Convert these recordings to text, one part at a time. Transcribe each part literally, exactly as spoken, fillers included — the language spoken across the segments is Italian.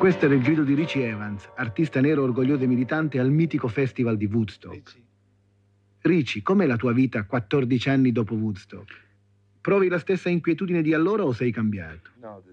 Questo era il grido di Richie Evans, artista nero orgoglioso e militante al mitico festival di Woodstock. Richie, com'è la tua vita quattordici anni dopo Woodstock? Provi la stessa inquietudine di allora o sei cambiato?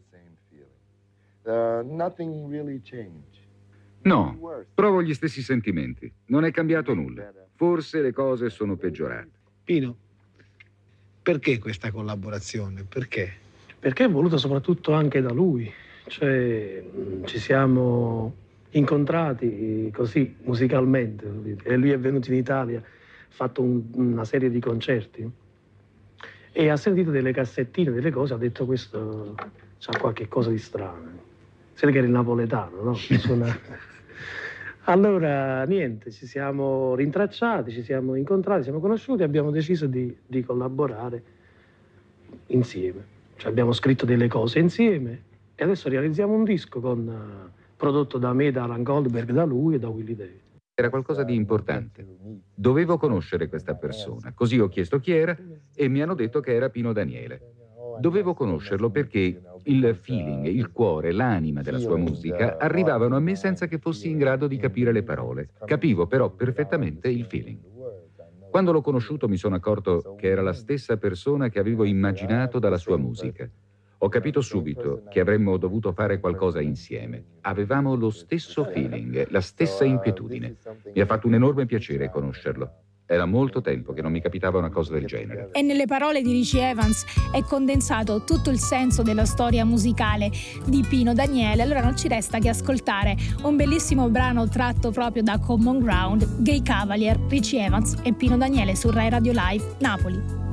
No, provo gli stessi sentimenti. Non è cambiato nulla. Forse le cose sono peggiorate. Pino, perché questa collaborazione? Perché? Perché è voluta soprattutto anche da lui. Cioè, ci siamo incontrati così musicalmente e lui è venuto in Italia, ha fatto un, una serie di concerti e ha sentito delle cassettine, delle cose, ha detto questo c'ha qualche cosa di strano. Se che era il napoletano, no? Suona... Allora, niente, ci siamo rintracciati, ci siamo incontrati, siamo conosciuti e abbiamo deciso di, di collaborare insieme. Cioè abbiamo scritto delle cose insieme e adesso realizziamo un disco con, uh, prodotto da me, da Alan Goldberg, da lui e da Willie David. Era qualcosa di importante. Dovevo conoscere questa persona, così ho chiesto chi era e mi hanno detto che era Pino Daniele. Dovevo conoscerlo perché il feeling, il cuore, l'anima della sua musica arrivavano a me senza che fossi in grado di capire le parole. Capivo però perfettamente il feeling. Quando l'ho conosciuto mi sono accorto che era la stessa persona che avevo immaginato dalla sua musica. Ho capito subito che avremmo dovuto fare qualcosa insieme. Avevamo lo stesso feeling, la stessa inquietudine. Mi ha fatto un enorme piacere conoscerlo. Era molto tempo che non mi capitava una cosa del genere. E nelle parole di Richie Evans è condensato tutto il senso della storia musicale di Pino Daniele. Allora non ci resta che ascoltare un bellissimo brano tratto proprio da Common Ground, Gay Cavalier, Richie Evans e Pino Daniele su Rai Radio Live Napoli.